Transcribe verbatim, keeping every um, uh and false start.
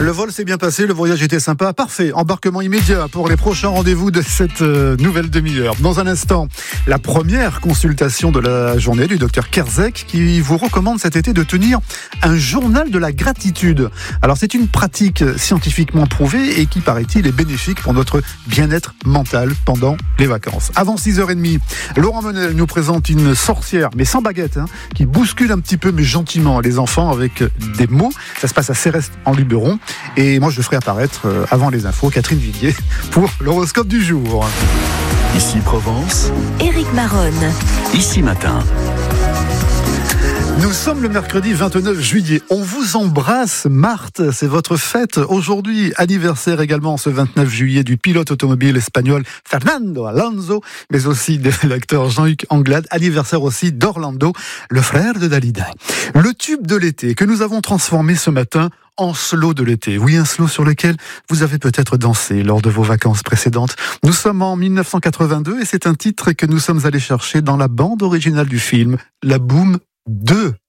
Le vol s'est bien passé, le voyage était sympa, parfait. Embarquement immédiat pour les prochains rendez-vous de cette euh, nouvelle demi-heure. Dans un instant, la première consultation de la journée du docteur Kerzek qui vous recommande cet été de tenir un journal de la gratitude. Alors c'est une pratique scientifiquement prouvée et qui, paraît-il, est bénéfique pour notre bien-être mental pendant les vacances. Avant six heures trente, Laurent Menel nous présente une sorcière, mais sans baguette, hein, qui bouscule un petit peu, mais gentiment, les enfants avec des mots. Ça se passe à Céreste en Luberon. Et moi, je ferai apparaître, euh, avant les infos, Catherine Villiers pour l'horoscope du jour. Ici Provence, Éric Maronne. Ici Matin. Nous sommes le mercredi vingt-neuf juillet. On vous embrasse, Marthe. C'est votre fête aujourd'hui. Anniversaire également ce vingt-neuf juillet du pilote automobile espagnol Fernando Alonso, mais aussi de l'acteur Jean-Luc Anglade. Anniversaire aussi d'Orlando, le frère de Dalida. Le tube de l'été que nous avons transformé ce matin en slow de l'été. Oui, un slow sur lequel vous avez peut-être dansé lors de vos vacances précédentes. Nous sommes en dix-neuf cent quatre-vingt-deux et c'est un titre que nous sommes allés chercher dans la bande originale du film La Boum deux.